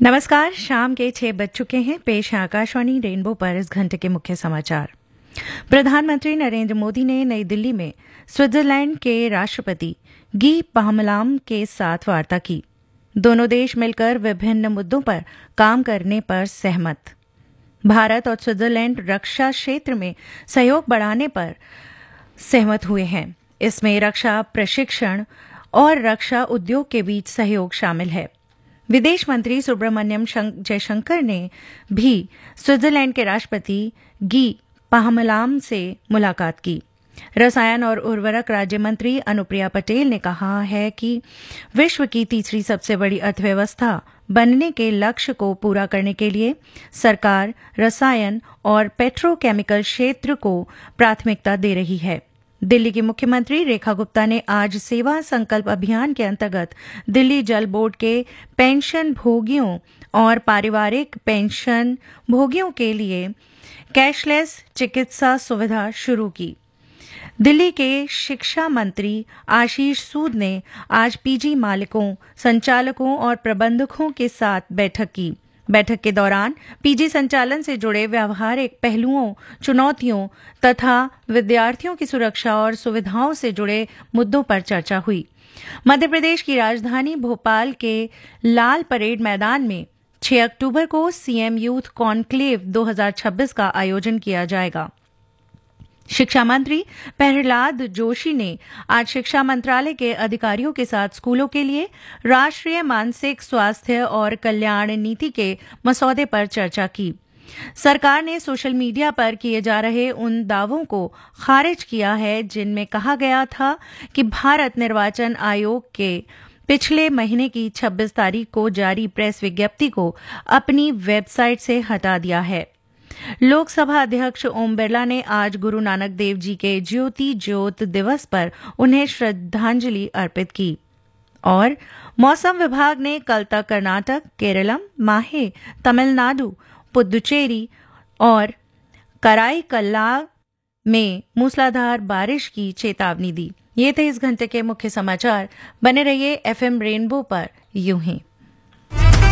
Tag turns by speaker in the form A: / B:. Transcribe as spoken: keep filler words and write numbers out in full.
A: नमस्कार। शाम के छह बज चुके हैं। पेश है आकाशवाणी रेनबो पर इस घंटे के मुख्य समाचार। प्रधानमंत्री नरेंद्र मोदी ने नई दिल्ली में स्विट्जरलैंड के राष्ट्रपति गी पाहमलाम के साथ वार्ता की। दोनों देश मिलकर विभिन्न मुद्दों पर काम करने पर सहमत। भारत और स्विट्जरलैंड रक्षा क्षेत्र में सहयोग बढ़ाने पर सहमत हुए हैं। इसमें रक्षा प्रशिक्षण और रक्षा उद्योग के बीच सहयोग शामिल है। विदेश मंत्री सुब्रमण्यम जयशंकर ने भी स्विट्जरलैंड के राष्ट्रपति गी पाहमलाम से मुलाकात की। रसायन और उर्वरक राज्य मंत्री अनुप्रिया पटेल ने कहा है कि विश्व की तीसरी सबसे बड़ी अर्थव्यवस्था बनने के लक्ष्य को पूरा करने के लिए सरकार रसायन और पेट्रोकेमिकल क्षेत्र को प्राथमिकता दे रही है। दिल्ली की मुख्यमंत्री रेखा गुप्ता ने आज सेवा संकल्प अभियान के अंतर्गत दिल्ली जल बोर्ड के पेंशन भोगियों और पारिवारिक पेंशन भोगियों के लिए कैशलेस चिकित्सा सुविधा शुरू की। दिल्ली के शिक्षा मंत्री आशीष सूद ने आज पीजी मालिकों, संचालकों और प्रबंधकों के साथ बैठक की। बैठक के दौरान पीजी संचालन से जुड़े व्यावहारिक पहलुओं, चुनौतियों तथा विद्यार्थियों की सुरक्षा और सुविधाओं से जुड़े मुद्दों पर चर्चा हुई। मध्य प्रदेश की राजधानी भोपाल के लाल परेड मैदान में छह अक्टूबर को सीएम यूथ कॉन्क्लेव दो हज़ार छब्बीस का आयोजन किया जाएगा। शिक्षा मंत्री प्रहलाद जोशी ने आज शिक्षा मंत्रालय के अधिकारियों के साथ स्कूलों के लिए राष्ट्रीय मानसिक स्वास्थ्य और कल्याण नीति के मसौदे पर चर्चा की। सरकार ने सोशल मीडिया पर किए जा रहे उन दावों को खारिज किया है जिनमें कहा गया था कि भारत निर्वाचन आयोग के पिछले महीने की छब्बीस तारीख को जारी प्रेस विज्ञप्ति को अपनी वेबसाइट से हटा दिया है। लोकसभा अध्यक्ष ओम बिरला ने आज गुरु नानक देव जी के ज्योति ज्योत दिवस पर उन्हें श्रद्धांजलि अर्पित की। और मौसम विभाग ने कल तक कर्नाटक, केरलम, माहे, तमिलनाडु, पुदुचेरी और कराईकल्ला में मूसलाधार बारिश की चेतावनी दी। ये थे इस घंटे के मुख्य समाचार। बने रहिए एफएम रेनबो पर यूं ही।